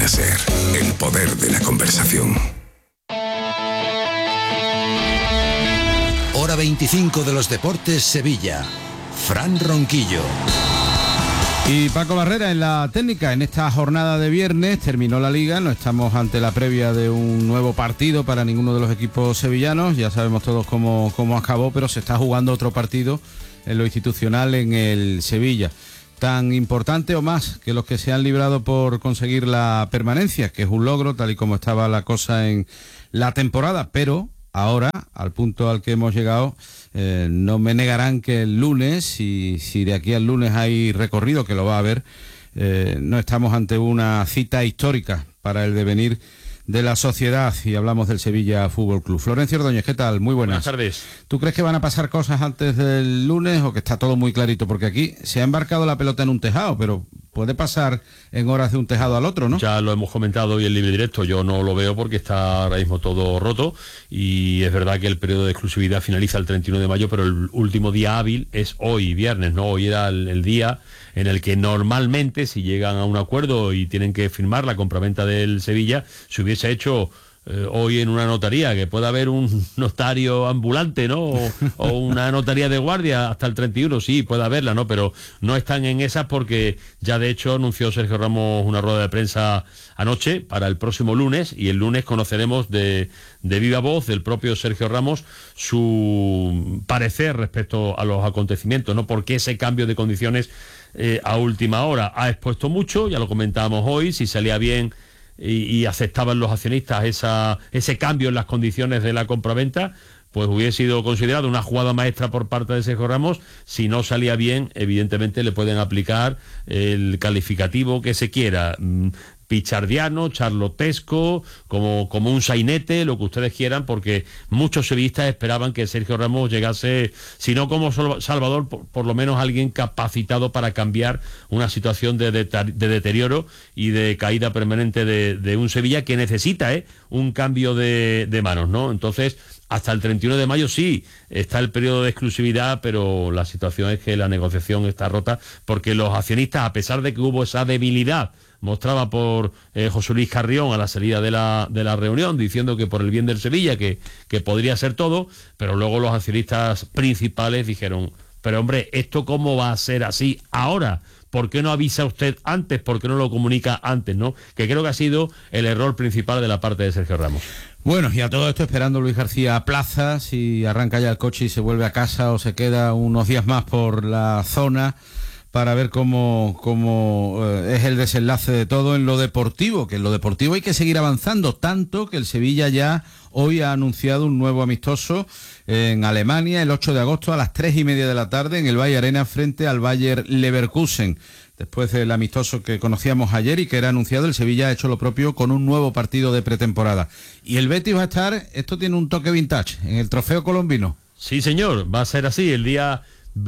Cadena SER, el poder de la conversación. Hora 25 de los deportes, Sevilla. Fran Ronquillo. Y Paco Barrera en la técnica. En esta jornada de viernes terminó la Liga, no estamos ante la previa de un nuevo partido para ninguno de los equipos sevillanos, ya sabemos todos cómo acabó, pero se está jugando otro partido en lo institucional en el Sevilla, tan importante o más que los que se han librado por conseguir la permanencia, que es un logro tal y como estaba la cosa en la temporada, pero ahora, al punto al que hemos llegado, no me negarán que el lunes, si de aquí al lunes hay recorrido, que lo va a haber, no estamos ante una cita histórica para el devenir de la sociedad, y hablamos del Sevilla Fútbol Club. Florencio Ordóñez, ¿qué tal? Muy buenas. Buenas tardes. ¿Tú crees que van a pasar cosas antes del lunes o que está todo muy clarito? Porque aquí se ha embarcado la pelota en un tejado, pero puede pasar en horas de un tejado al otro, ¿no? Ya lo hemos comentado hoy en Libre Directo, yo no lo veo porque está ahora mismo todo roto, y es verdad que el periodo de exclusividad finaliza el 31 de mayo, pero el último día hábil es hoy, viernes, ¿no? Hoy era el día en el que normalmente, si llegan a un acuerdo y tienen que firmar la compraventa del Sevilla, se hubiese hecho hoy en una notaría, que pueda haber un notario ambulante, ¿no? O una notaría de guardia hasta el 31, sí, puede haberla, ¿no? Pero no están en esas porque ya de hecho anunció Sergio Ramos una rueda de prensa anoche para el próximo lunes, y el lunes conoceremos de viva voz del propio Sergio Ramos su parecer respecto a los acontecimientos, ¿no? Porque ese cambio de condiciones a última hora ha expuesto mucho, ya lo comentábamos hoy, si salía bien y aceptaban los accionistas ese cambio en las condiciones de la compraventa, pues hubiese sido considerado una jugada maestra por parte de Sergio Ramos. Si no salía bien, evidentemente le pueden aplicar el calificativo que se quiera, pichardiano, charlotesco, como un sainete, lo que ustedes quieran, porque muchos sevillistas esperaban que Sergio Ramos llegase, si no como Salvador, por lo menos alguien capacitado para cambiar una situación de deterioro y de caída permanente de un Sevilla que necesita un cambio de manos, ¿no? Entonces, hasta el 31 de mayo sí, está el periodo de exclusividad, pero la situación es que la negociación está rota, porque los accionistas, a pesar de que hubo esa debilidad mostraba por José Luis Carrión a la salida de la reunión, diciendo que por el bien del Sevilla, que podría ser todo, pero luego los accionistas principales dijeron, pero hombre, ¿esto cómo va a ser así ahora? ¿Por qué no avisa usted antes? ¿Por qué no lo comunica antes? ¿No? Que creo que ha sido el error principal de la parte de Sergio Ramos. Bueno, y a todo esto esperando Luis García Plaza, si arranca ya el coche y se vuelve a casa o se queda unos días más por la zona, para ver cómo es el desenlace de todo en lo deportivo, que en lo deportivo hay que seguir avanzando, tanto que el Sevilla ya hoy ha anunciado un nuevo amistoso en Alemania el 8 de agosto a las 3:30 de la tarde en el Bayer Arena frente al Bayer Leverkusen. Después del amistoso que conocíamos ayer y que era anunciado, el Sevilla ha hecho lo propio con un nuevo partido de pretemporada. Y el Betis va a estar, esto tiene un toque vintage, en el Trofeo Colombino. Sí, señor, va a ser así, el día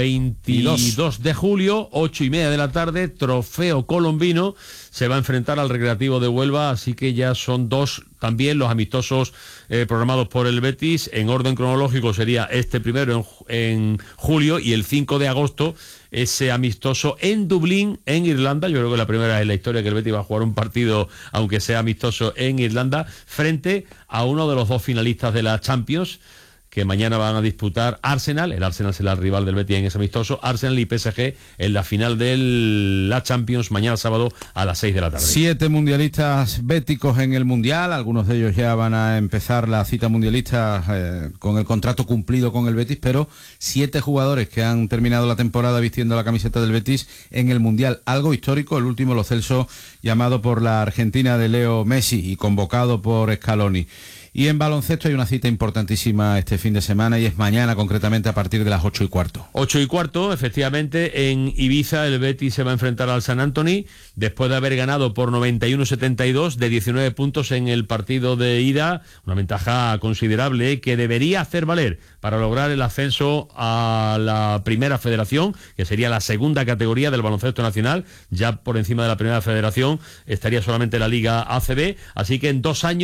22 de julio, 8:30 de la tarde, Trofeo Colombino, se va a enfrentar al Recreativo de Huelva, así que ya son dos también los amistosos programados por el Betis. En orden cronológico sería este primero en julio, y el 5 de agosto ese amistoso en Dublín, en Irlanda. Yo creo que la primera vez en la historia que el Betis va a jugar un partido, aunque sea amistoso, en Irlanda, frente a uno de los dos finalistas de la Champions, que mañana van a disputar Arsenal. El Arsenal será el rival del Betis en ese amistoso. Arsenal y PSG en la final de la Champions, mañana sábado a las 6 de la tarde. 7 mundialistas béticos en el Mundial. Algunos de ellos ya van a empezar la cita mundialista con el contrato cumplido con el Betis, pero 7 jugadores que han terminado la temporada vistiendo la camiseta del Betis en el Mundial. Algo histórico, el último Lo Celso, llamado por la Argentina de Leo Messi y convocado por Scaloni. Y en baloncesto hay una cita importantísima este fin de semana, y es mañana, concretamente a partir de las 8:15. 8:15, efectivamente, en Ibiza el Betis se va a enfrentar al San Anthony, después de haber ganado por 91-72 de 19 puntos en el partido de ida, una ventaja considerable que debería hacer valer para lograr el ascenso a la primera federación, que sería la segunda categoría del baloncesto nacional. Ya por encima de la primera federación estaría solamente la Liga ACB, así que en 2 años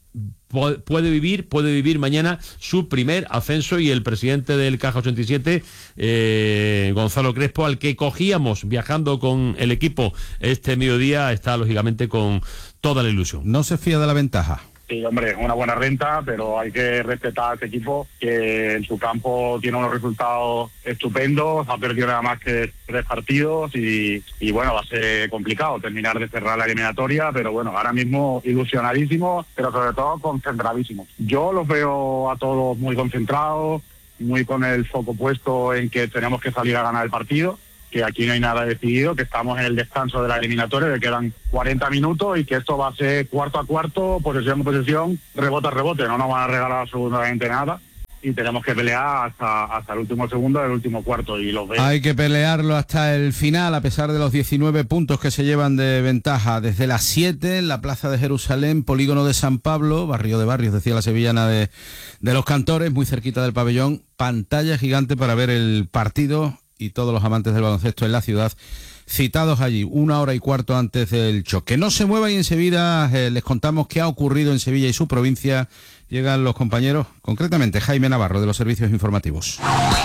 puede vivir mañana su primer ascenso, y el presidente del Caja 87, Gonzalo Crespo, al que cogíamos viajando con el equipo este mediodía, está lógicamente con toda la ilusión. No se fía de la ventaja. Sí, hombre, es una buena renta, pero hay que respetar a este equipo que en su campo tiene unos resultados estupendos, ha perdido nada más que 3 partidos y bueno, va a ser complicado terminar de cerrar la eliminatoria, pero bueno, ahora mismo ilusionadísimo, pero sobre todo concentradísimo. Yo los veo a todos muy concentrados, muy con el foco puesto en que tenemos que salir a ganar el partido, que aquí no hay nada decidido, que estamos en el descanso de la eliminatoria, que quedan 40 minutos y que esto va a ser cuarto a cuarto, posesión a posesión, rebote a rebote, no nos van a regalar absolutamente nada y tenemos que pelear hasta el último segundo del último cuarto y los veo. Hay que pelearlo hasta el final, a pesar de los 19 puntos que se llevan de ventaja. Desde las 7 en la Plaza de Jerusalén, polígono de San Pablo, barrio de barrios, decía la sevillana de los Cantores, muy cerquita del pabellón, pantalla gigante para ver el partido, y todos los amantes del baloncesto en la ciudad citados allí 1 hora y cuarto antes del choque. No se mueva y enseguida les contamos qué ha ocurrido en Sevilla y su provincia. Llegan los compañeros, concretamente Jaime Navarro de los servicios informativos.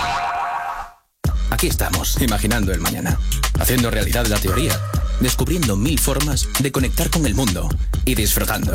Aquí estamos, imaginando el mañana, haciendo realidad la teoría, descubriendo 1000 formas de conectar con el mundo y disfrutando.